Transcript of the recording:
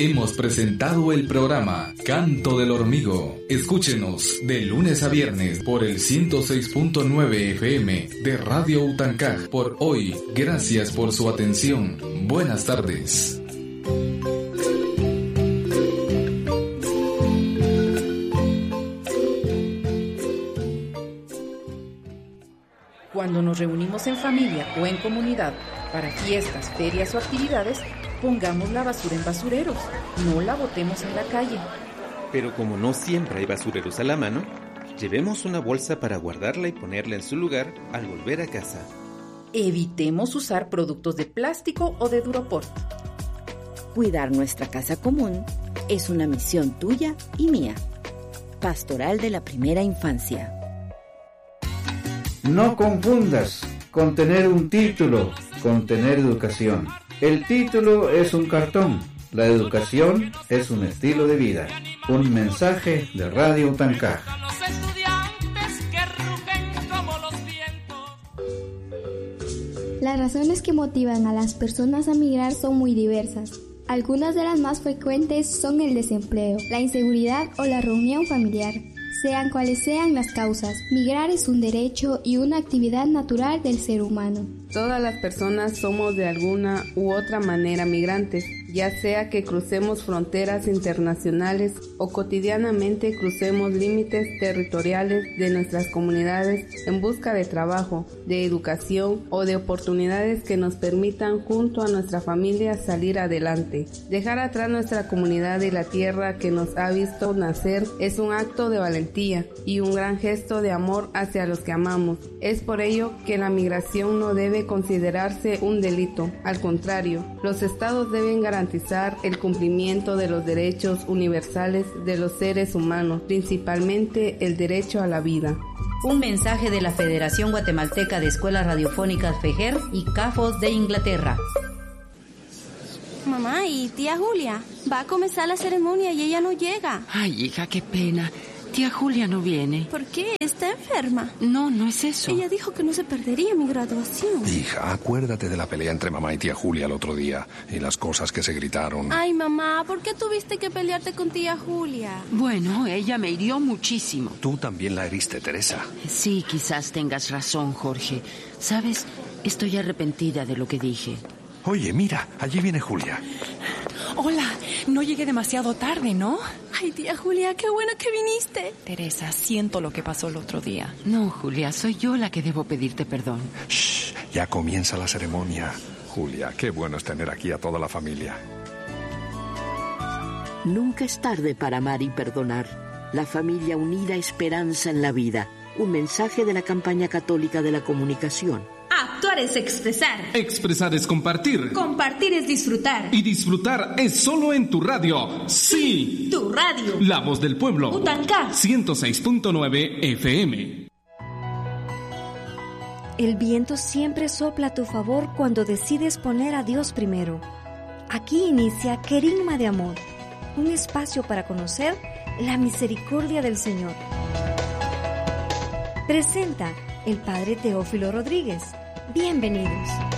hemos presentado el programa Canto del Hormigo. Escúchenos de lunes a viernes por el 106.9 FM de Radio Utancaj. Por hoy, gracias por su atención. Buenas tardes. Cuando nos reunimos en familia o en comunidad para fiestas, ferias o actividades, pongamos la basura en basureros, no la botemos en la calle. Pero como no siempre hay basureros a la mano, llevemos una bolsa para guardarla y ponerla en su lugar al volver a casa. Evitemos usar productos de plástico o de duropor. Cuidar nuestra casa común es una misión tuya y mía. Pastoral de la Primera Infancia. No confundas con tener un título con tener educación. El título es un cartón, la educación es un estilo de vida. Un mensaje de Radio Utancaj. Las razones que motivan a las personas a migrar son muy diversas. Algunas de las más frecuentes son el desempleo, la inseguridad o la reunión familiar. Sean cuales sean las causas, migrar es un derecho y una actividad natural del ser humano. Todas las personas somos de alguna u otra manera migrantes, ya sea que crucemos fronteras internacionales o cotidianamente crucemos límites territoriales de nuestras comunidades en busca de trabajo, de educación o de oportunidades que nos permitan junto a nuestra familia salir adelante. Dejar atrás nuestra comunidad y la tierra que nos ha visto nacer es un acto de valentía y un gran gesto de amor hacia los que amamos. Es por ello que la migración no debe considerarse un delito. Al contrario, los estados deben garantizar el cumplimiento de los derechos universales de los seres humanos, principalmente el derecho a la vida. Un mensaje de la Federación Guatemalteca de Escuelas Radiofónicas FEGER y CAFOS de Inglaterra. Mamá, ¿y tía Julia? Va a comenzar la ceremonia y ella no llega. Ay, hija, qué pena. Tía Julia no viene. ¿Por qué? ¿Está enferma? No, no es eso. Ella dijo que no se perdería mi graduación. Hija, acuérdate de la pelea entre mamá y tía Julia el otro día y las cosas que se gritaron. Ay, mamá, ¿por qué tuviste que pelearte con tía Julia? Bueno, ella me hirió muchísimo. Tú también la heriste, Teresa. Sí, quizás tengas razón, Jorge. ¿Sabes? Estoy arrepentida de lo que dije. Oye, mira, allí viene Julia. Hola, no llegué demasiado tarde, ¿no? Ay, tía Julia, qué bueno que viniste. Teresa, siento lo que pasó el otro día. No, Julia, soy yo la que debo pedirte perdón. Shh, ya comienza la ceremonia. Julia, qué bueno es tener aquí a toda la familia. Nunca es tarde para amar y perdonar. La familia unida, esperanza en la vida. Un mensaje de la campaña católica de la comunicación. Actuar es expresar. Expresar es compartir. Compartir es disfrutar. Y disfrutar es solo en tu radio. Sí. Tu radio. La voz del pueblo. Utancaj. 106.9 FM. El viento siempre sopla a tu favor cuando decides poner a Dios primero. Aquí inicia Querigma de Amor, un espacio para conocer la misericordia del Señor. Presenta el Padre Teófilo Rodríguez. Bienvenidos.